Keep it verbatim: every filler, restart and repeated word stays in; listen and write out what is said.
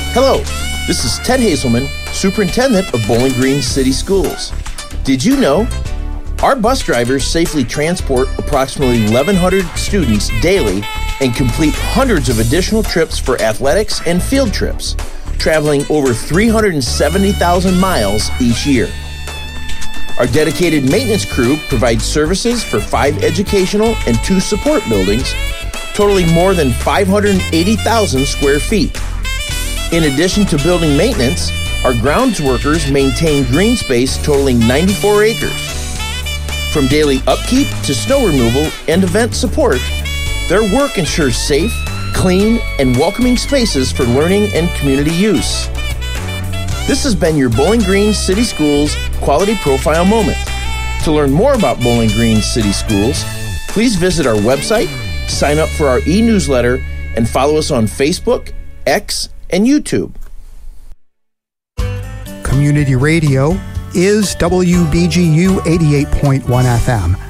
Hello, this is Ted Hazelman, Superintendent of Bowling Green City Schools. Did you know our bus drivers safely transport approximately eleven hundred students daily and complete hundreds of additional trips for athletics and field trips, traveling over three hundred seventy thousand miles each year. Our dedicated maintenance crew provides services for five educational and two support buildings, totaling more than five hundred eighty thousand square feet. In addition to building maintenance, our grounds workers maintain green space totaling ninety-four acres. From daily upkeep to snow removal and event support, their work ensures safe, clean, and welcoming spaces for learning and community use. This has been your Bowling Green City Schools Quality Profile Moment. To learn more about Bowling Green City Schools, please visit our website, sign up for our e-newsletter, and follow us on Facebook, X, and YouTube. Community radio is W B G U eighty-eight point one F M.